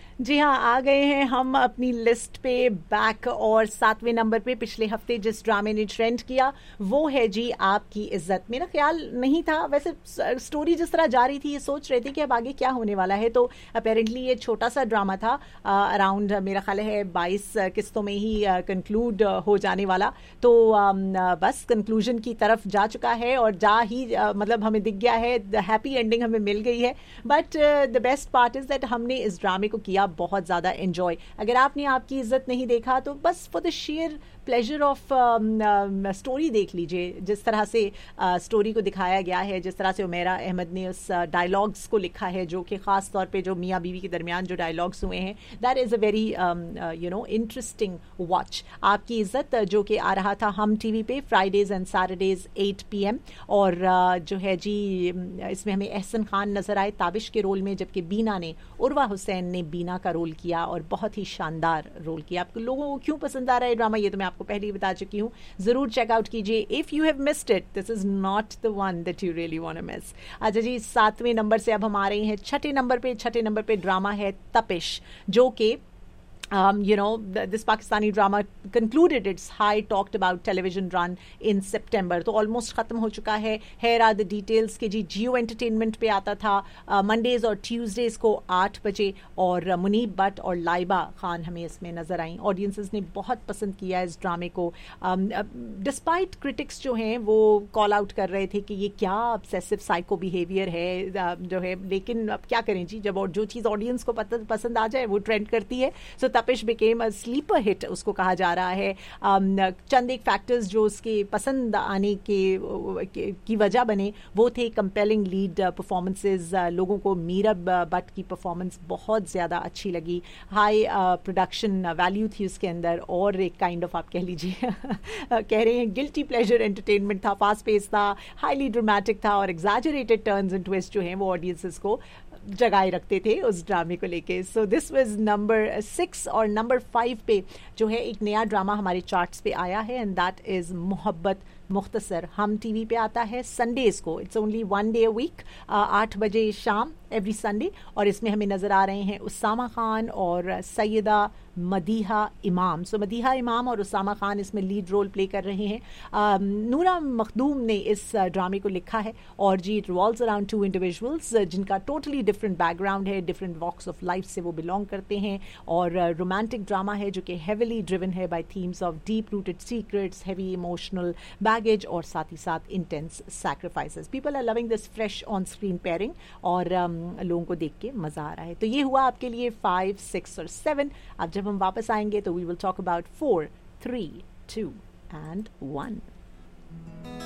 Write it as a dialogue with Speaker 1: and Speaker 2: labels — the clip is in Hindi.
Speaker 1: जी हाँ, आ गए हैं हम अपनी लिस्ट पे बैक, और 7वें नंबर पे पिछले हफ्ते जिस ड्रामे ने ट्रेंड किया वो है जी आपकी इज्जत। मेरा ख्याल नहीं था, वैसे स्टोरी जिस तरह जा रही थी ये सोच रहे थे कि अब आगे क्या होने वाला है, तो अपेरेंटली ये छोटा सा ड्रामा था, अराउंड मेरा ख्याल है 22 किस्तों में ही कंक्लूड हो जाने वाला। तो बस कंक्लूजन की तरफ जा चुका है, और जा ही मतलब हमें दिख गया है, हैप्पी एंडिंग हमें मिल गई है। But the best part is that हमने इस ड्रामे को किया बहुत ज़्यादा एंजॉय। अगर आपने आपकी इज्जत नहीं देखा तो बस for the share pleasure of story देख लीजिए, जिस तरह से स्टोरी को दिखाया गया है, जिस तरह से उमेरा अहमद ने उस डायलॉग्स को लिखा है, जो कि ख़ास तौर पे जो मियाँ बीवी के दरमियान जो डायलॉग्स हुए हैं, that is a very interesting watch. आपकी इज्जत जो कि आ रहा था हम टीवी पे फ्राइडेज एंड सैटरडेज 8 PM, और जो है जी इसमें हमें एहसन खान नजर आए ताबिश के रोल में, जबकि बीना ने, उर्वा हुसैन ने बीना का रोल किया और बहुत ही शानदार रोल किया। आपको लोगों को क्यों पसंद आ रहा है ड्रामा ये तो मैं आपको पहले ही बता चुकी हूँ, जरूर चेकआउट कीजिए। If you have missed it, this is not the one that you really want to miss. अच्छा जी, 7वें नंबर से अब हम आ रहे हैं छठे नंबर पे। छठे नंबर पे ड्रामा है तपिश, जो कि this Pakistani drama concluded its high talked about television run in September. तो ऑलमोस्ट ख़त्म हो चुका है। Here are the details के जी जियो एंटरटेनमेंट पे आता था मंडेज और ट्यूसडेज को 8 बजे, और मुनीब भट्ट और लाइबा खान हमें इसमें नज़र आई। ऑडियंसेस ने बहुत पसंद किया इस ड्रामे को, डिस्पाइट क्रिटिक्स जो हैं वो कॉल आउट कर रहे थे कि ये क्या ऑब्सेसिव साइको बिहेवियर है जो है, लेकिन अब क्या करें जी, जब और जो चीज़ ऑडियंस को पसंद आ जाए वो ट्रेंड करती है। सो तपिश बिकेम अ स्लीपर हिट उसको कहा जा रहा है। चंद एक फैक्टर्स जो उसके पसंद आने की वजह बने वो थे कंपेलिंग लीड परफॉर्मेंसेस। लोगों को मीरब भट्ट की परफॉर्मेंस बहुत ज़्यादा अच्छी लगी, हाई प्रोडक्शन वैल्यू थी उसके अंदर, और एक काइंड ऑफ आप कह लीजिए कह रहे हैं गिल्टी प्लेजर एंटरटेनमेंट था, फास्ट पेस था, हाईली ड्रामेटिक था, और एग्जैजरेटेड टर्न्स एंड ट्विस्ट जो हैं वो ऑडियंसेस को जगाए रखते थे उस ड्रामे को लेके। सो दिस वाज नंबर 6, और नंबर 5 पे जो है एक नया ड्रामा हमारे चार्ट्स पे आया है, एंड दैट इज़ मोहब्बत मुख्तसर। हम टीवी पे आता है संडेज़ को, it's only 1 day a week, 8 बजे शाम एवरी संडे, और इसमें हमें नज़र आ रहे हैं उसामा खान और सैयदा मदीहा इमाम। सो मदीहा इमाम और उसामा खान इसमें लीड रोल प्ले कर रहे हैं। नूरा मखदूम ने इस ड्रामे को लिखा है, और जी इट रिवॉल्व्स अराउंड 2 इंडिविजुअल्स जिनका टोटली डिफरेंट बैकग्राउंड है, डिफरेंट वॉक्स ऑफ लाइफ से वो बिलोंग करते हैं, और रोमांटिक ड्रामा है जो कि हेविली ड्रिवन है bye themes of deep rooted secrets, heavy emotional baggage, और साथ ही साथ intense sacrifices. People are loving this fresh on screen pairing, और लोगों को देख के मज़ा आ रहा है। तो ये हुआ आपके लिए 5, 6 और 7। अब जब हम वापस आएंगे तो we will talk about 4, 3, 2 and 1।